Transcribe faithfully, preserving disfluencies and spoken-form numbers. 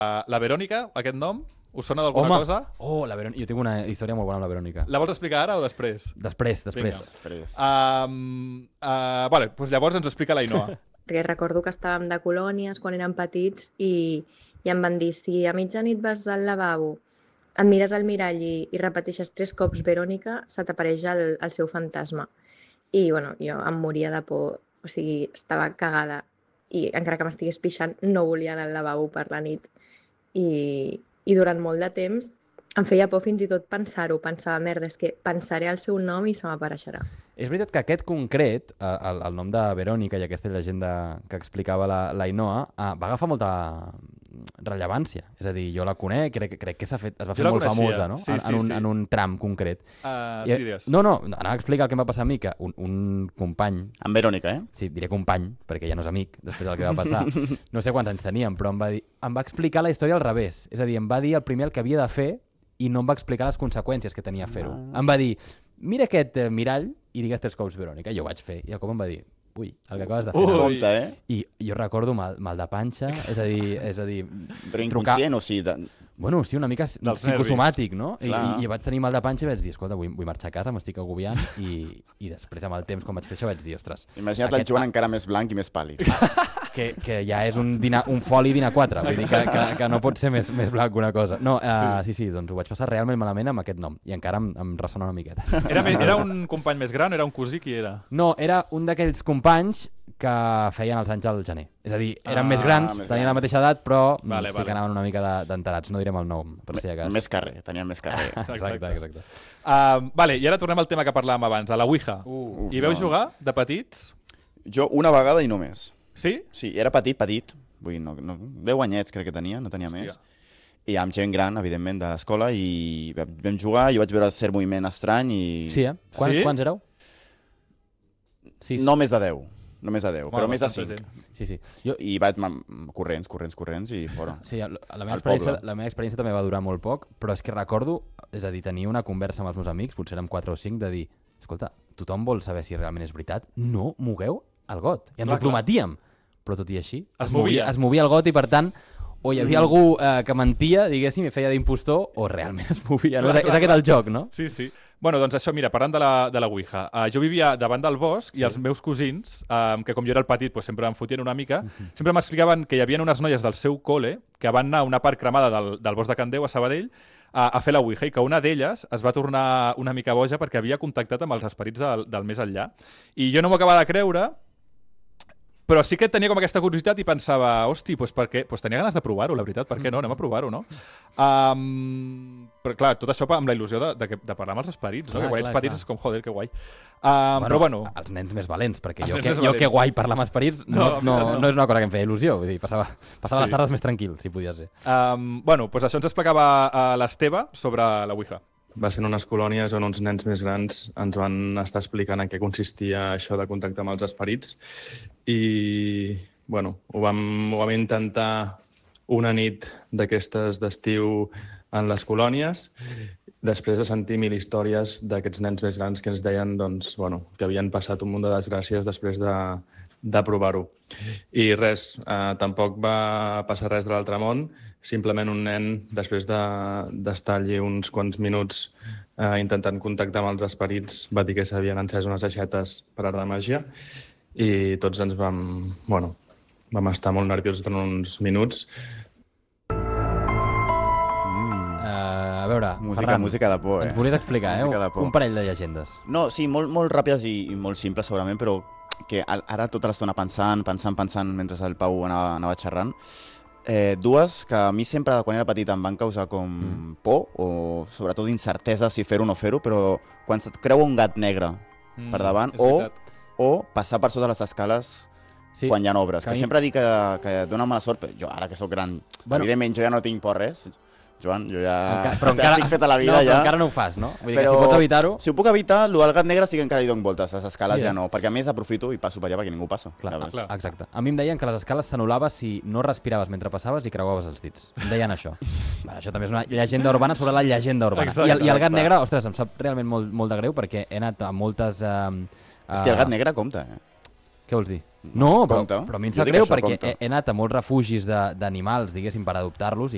Uh, la Verònica, aquest nom, us sona d'alguna cosa? Oh, la Verònica. Jo tinc una història molt bona amb la Verònica. La vols explicar ara o després? Després, després. després. Um, uh, vale, doncs llavors ens ho explica l'Ainoa. Perquè recordo que estàvem de colònies quan érem petits i, i em van dir, si a mitjanit vas al lavabo, et mires al mirall i, i repeteixes tres cops Verònica, se t'apareix el, el seu fantasma. I bueno, jo em moria de por, o sigui, estava cagada. I encara que m'estigués pixant, no volia anar al lavabo per la nit. I, i durant molt de temps em feia por fins i tot pensar-ho. Pensava, merda, és que pensaré el seu nom i se m'apareixerà. És veritat que aquest concret, el, el nom de Verònica i aquesta llegenda que explicava la, la Ainoa, va agafar molta rellevància. És a dir, jo la conec, crec, crec que s'ha fet, es va fer molt coneixia. famosa, no? Sí, en, sí, en, un, sí. en un tram concret. Uh, I, sí, digues. no, no, anava a explicar el que em va passar a mi, que un, un company... Amb Verònica, eh? Sí, diré company, perquè ja no és amic, després del que va passar. No sé quants anys teníem, però em va, dir, em va explicar la història al revés. És a dir, em va dir el primer el que havia de fer i no em va explicar les conseqüències que tenia fer-ho. Ah. Em va dir, mira aquest eh, mirall i digues tres cops Verònica. Jo ho vaig fer. I el cop em va dir, ui, el que acabes de fer. Ui. Compte, eh? I jo recordo mal, mal de panxa, és a dir... És a dir Però trucar- inconscient, o sigui... De... Bueno, sí, una mica Dels psicosomàtic, no? I, Clar. i, I vaig tenir mal de panxa i vaig dir, escolta, vull, vull marxar a casa, m'estic agobiant, i, i després amb el temps, quan vaig créixer, vaig dir, ostres... Imagina't el Joan encara més blanc i més pàl·lid. que, que ja és un, dinar, un foli dinar quatre, vull dir que, que, que no pot ser més, més blanc que una cosa. No, uh, sí. sí, sí, doncs ho vaig passar realment malament amb aquest nom, i encara em, em ressona una miqueta. Era, me- era un company més gran o era un cosí? Qui era? No, era un d'aquells companys que feien els anys al gener. És a dir, eren Ah, més grans, més tenien grans. la mateixa edat, però Vale, sí vale. que anaven una mica de- d'enterats. No direm el nom, per si acas. Més carrer, tenia més carrer. Exacte, exacte. Uh, vale, i ara tornem al tema que parlàvem abans, a la Ouija. Uh, Uf, I veu no. jugar de petits? Jo una vegada i no més. Sí? Sí, era petit, petit. Vull dir, no, no, deu anyets crec que tenia, no tenia Hòstia. més. I amb gent gran, evidentment, de l'escola, i vam vam jugar, i vaig veure cert moviment estrany, i... Sí, eh? Quants, Sí? quants éreu? Sis. No més de deu, no més de deu, Bueno, però més de bastanta cinc. gent. Sí, sí. Jo, I vaig ma- corrents, corrents, corrents, i fora. Sí, la, la, meva Al experiència, poble. la meva experiència també va durar molt poc, però és que recordo, és a dir, tenia una conversa amb els meus amics, potser érem quatre o cinc, de dir, escolta, tothom vol saber si realment és veritat, no mogueu el got. I ens Clar, ho prometíem, però tot i així Es movia. es movia el got i per tant o hi havia mm. algú eh, que mentia, diguéssim, i feia d'impostor, o realment es movia. No? Clar, és, clar, és aquest clar. el joc, no? Sí, sí. Bueno, doncs això, mira, parlant de la, de la Ouija. Uh, jo vivia davant del bosc sí. i els meus cosins, um, que com jo era el petit, pues, sempre em fotien una mica, uh-huh. sempre m'explicaven que hi havia unes noies del seu col·le que van anar a una part cremada del, del bosc de Can Déu, a Sabadell, a, a fer la Ouija, i que una d'elles es va tornar una mica boja perquè havia contactat amb els esperits del, del més enllà. I jo no m'ho acabava de creure, però sí que tenia com aquesta curiositat i pensava, hosti, doncs per què? Pues tenia ganes de provar-ho, la veritat, per què no? Anem a provar-ho, no? Um, però clar, tot això amb la il·lusió de, de, de parlar amb els esperits, Clar, no? Que quan ets clar, petits clar. és com, joder, que guai. Um, però bueno, els nens més valents, perquè Els jo nens que, més jo valents. que guai parlar amb esperits no, No, no, no, no. no és una cosa que em feia il·lusió, vull dir, passava, passava Sí. les tardes més tranquil, si podia ser. um, bueno, doncs això ens explicava a l'Esteve sobre la Ouija. Va ser en unes colònies on uns nens més grans ens van estar explicant en què consistia això de contactar amb els esperits i, bueno, ho vam, ho vam intentar una nit d'aquestes d'estiu en les colònies, després de sentir mil històries d'aquests nens més grans que ens deien doncs, bueno, que havien passat un munt de desgràcies després de, de provar-ho. I res, eh, tampoc va passar res de l'altre món, simplement un nen, després de- d'estar allí uns quants minuts eh, intentant contactar amb els esperits, va dir que s'havien encès unes aixetes per art de màgia i tots ens vam, bueno, vam estar molt nerviosos durant uns minuts. Uh, a veure, Música, Ferran, música de por, eh? ens volies explicar, eh? Música de por. Un parell de llegendes. No, sí, molt, molt ràpides i, i molt simples segurament, però que al- ara tota l'estona pensant, pensant, pensant, mentre el Pau anava, anava xerrant. Eh, dues que a mi sempre, quan era petit, em van causar com mm. por, o sobretot incertesa si fer-ho o no fer-ho, però quan se't creua un gat negre Mm, per davant, és o, veritat. o passar per sota les escales Sí. quan hi ha obres, que que a mi- sempre dic que, que dona mala sort, però jo ara que sóc gran, Bueno. bueno, evidentment jo ja no tinc por res, Joan, jo ja Enca però estic, encara, estic fet a la vida no, però ja. encara no ho fas, no? Vull dir Però que si pots evitar-ho... Si ho puc evitar, el del gat negre sí que encara hi dono voltes, les escales Sí, eh? ja no, perquè a més aprofito i passo per allà perquè ningú passa. Clar, Llavors, clar. exacte. A mi em deien que les escales s'anul·lava si no respiraves mentre passaves i creuaves els dits. Em deien això. Bueno, això també és una llegenda urbana sobre la llegenda urbana. Exacte, I, el, I el gat exacte. negre, ostres, em sap realment molt, molt de greu perquè he anat a moltes... Uh, És que el gat negre compta, eh? Què vols dir? No, però, Compte. però a mi em Jo sap dic greu això, perquè compte. he, he anat a molts refugis de- d'animals, diguéssim, per adoptar-los i